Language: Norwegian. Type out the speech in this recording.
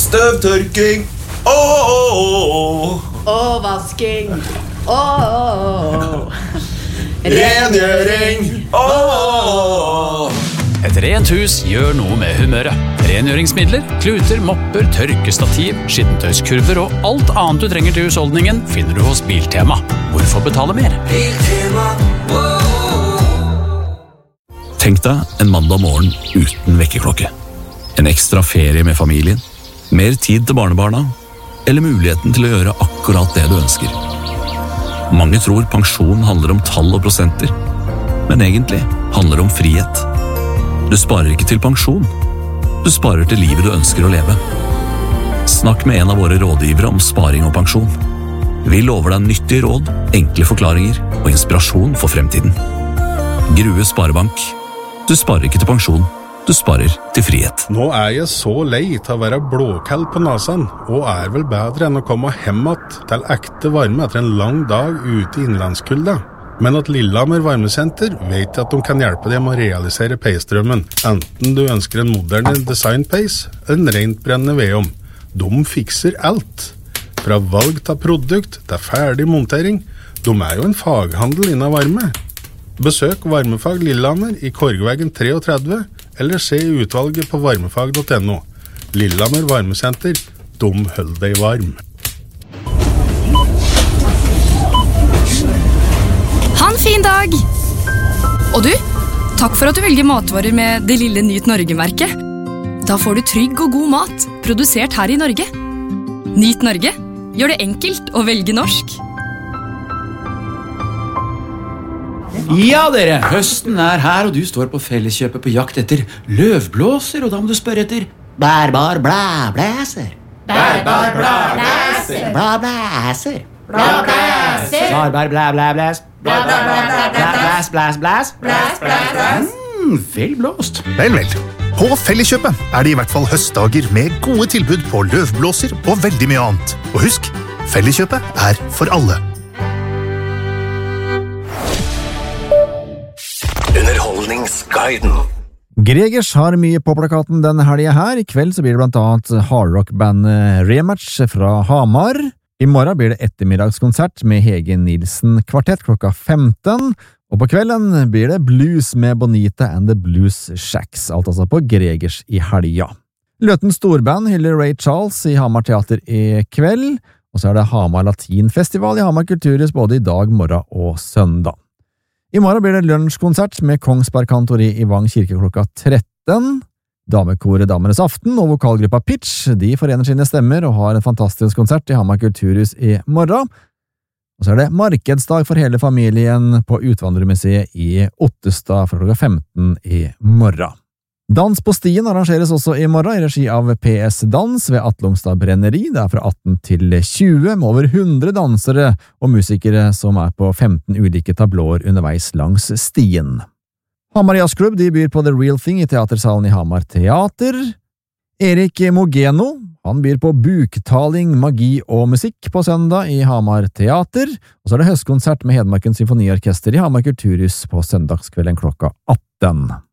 Støvtørking. Og vasking. Rengjøring. Et rent hus gjør noe med humøret. Rengjøringsmidler, kluter, mopper, tørkestativ, skittentøyskurver og alt annet du trenger til husholdningen finner du hos Biltema. Hvorfor betale mer? Biltema. Tenk deg en mandag morgen uten vekkerklokke. En ekstra ferie med familien, mer tid til barnebarna, eller muligheten til å gjøre akkurat det du ønsker. Mange tror pensjon handler om tall og prosenter, men egentlig handler det om frihet. Du sparer ikke til pensjon, du sparer til livet du ønsker å leve. Snakk med en av våre rådgivere om sparing og pensjon. Vi lover deg nyttige råd, enkle forklaringer og inspirasjon for fremtiden. Grue Sparebank. Du sparer ikke til pensjon, du sparer til frihet. Nå jeg så lei til å være blåkall på nasen, og vel bedre enn å komme hjem til ekte varme etter en lang dag ute i innlandskulda. Men at Lillehammer Varmesenter vet at de kan hjelpe deg med å realisere peisdrømmen, enten du ønsker en moderne design-peis eller en rent brennende vedom. De fikser alt. Fra valg til produkt til ferdig montering. De jo en faghandel innen varme. Besøk Varmefag Lillehammer i Korgveggen 33, eller se utvalget på varmefag.no. Lillehammer Varmesenter, de holder deg varm. Ha en fin dag! Og du, takk for at du velger matvarer med det lille Nyt Norge-merket. Da får du trygg og god mat, produsert her i Norge. Nyt Norge, gjør det enkelt å velge norsk. Ja, dere, høsten her, og du står på Felleskjøpet på jakt etter løvblåser, og da må du spørre etter bærbar blæblæser. Bærbar blæblæser. Blæblæser. Blæblæser. Bærbar blæblæblæs. Blæs, blæs, blæs. Blæs. Vel blåst. Vel. På Felleskjøpet det i hvert fall høstdager med gode tilbud på løvblåser og veldig mye annet. Og husk, Felleskjøpet for alle. Underholdningsguiden. Gregers har mye på plakaten denne helgen her. I kveld så blir det blant annet hardrock-bandet Rematch fra Hamar. I morgen blir det ettermiddagskonsert med Hege Nilsen kvartett klokka 15. Og på kvelden blir det blues med Bonita and the Blues Shacks, alt altså på Gregers i helga. Løten storband hyller Ray Charles i Hamar Teater i kveld, og så det Hamar Latinfestival i Hamar Kulturhus både i dag, morgen og søndag. I morgen blir det lunsjkonsert med Kongsberg Kantori i Vang kirke klokka 13. Damekoret Damenes Aften og vokalgruppa Pitch, de forener sine stemmer og har en fantastisk konsert i Hamar Kulturhus i morgen. Og så det markedsdag for hele familien på Utvandrermuseet i Ottestad fra klokka 15 i morgen. Dans på stien arrangeres også i morgen i regi av PS Dans ved Atlungstad Brenneri. Det fra 18 til 20 med over 100 dansere og musikere som på 15 ulike tablåer underveis langs stien. Hamar Jazzklubb de byr på The Real Thing i teatersalen i Hamar Teater. Erik Mogeno, han byr på buktaling, magi og musikk på søndag i Hamar Teater. Og så det høstkonsert med Hedmarken Symfoniorkester i Hamar Kulturhus på søndagskvelden klokka 18.